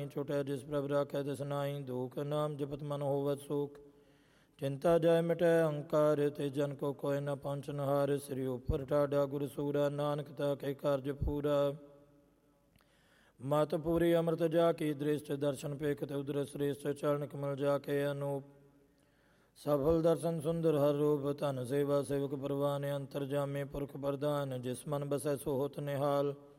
ਜਾਣੀ, ਛੋਟਿਆ ਜਿਸ ਪ੍ਰਭ ਰਾਖੈ ਤਿਸ ਨਾਹੀ। ਦੁਖ ਨਾਮ ਜਪਤ ਮਨ ਹੋਵਤ ਸੁਖ, ਚਿੰਤਾ ਜਾਇ ਮਿਟੈ ਅਹੰਕਾਰ। ਤੇ ਜਨ ਕੋ ਕੋਇ ਨ ਪਹੁੰਚਨਹਾਰ, ਸ੍ਰੀ ਉਪਰ ਠਾਡਾ ਗੁਰ ਸੂਰਾ। ਨਾਨਕ ਤਾ ਕੇ ਕਾਰਜ ਪੂਰਾ। ਮਤ ਪੂਰੀ ਅੰਮ੍ਰਿਤ ਜਾ ਕੀ ਦ੍ਰਿਸ਼ਟ, ਦਰਸ਼ਨ ਪੇਖਤ ਉਦਰ ਸ੍ਰੇਸ਼ਟ। ਚਰਨ ਕਮਲ ਜਾ ਕੇ ਅਨੂਪ, ਸਫਲ ਦਰਸ਼ਨ ਸੁੰਦਰ ਹਰ ਰੂਪ। ਧਨ ਸੇਵਾ ਸੇਵਕ ਪਰਵਾਨ, ਅੰਤਰ ਜਾਮੇ ਪੁਰਖ ਪ੍ਰਧਾਨ। ਜਿਸ ਮਨ ਬਸੈ ਸੋ ਹੋਤ ਨਿਹਾਲ,